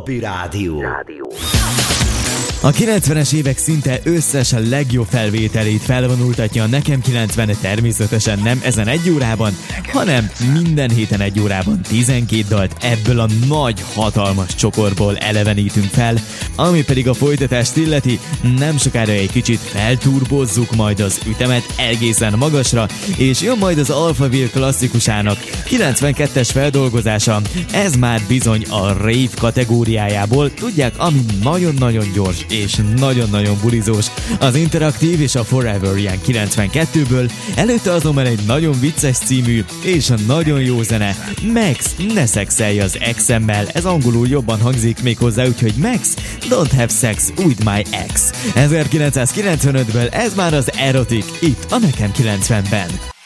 Papi Rádió. A 90-es évek szinte összes legjobb felvételét felvonultatja a Nekem 90, természetesen nem ezen egy órában, hanem minden héten egy órában 12 dalt ebből a nagy, hatalmas csokorból elevenítünk fel, ami pedig a folytatást illeti, nem sokára egy kicsit felturbozzuk majd az ütemet egészen magasra, és jön majd az Alphaville klasszikusának 92-es feldolgozása, ez már bizony a rave kategóriájából, tudják, ami nagyon-nagyon gyors és nagyon-nagyon bulizós, az Interaktív és a Forever ilyen 92-ből, előtte azonban egy nagyon vicces című és nagyon jó zene, Max, ne szexelj az exemmel, ez angolul jobban hangzik még hozzá, úgyhogy Max, don't have sex with my ex. 1995-ből ez már az Erotic, itt a Nekem 90-ben.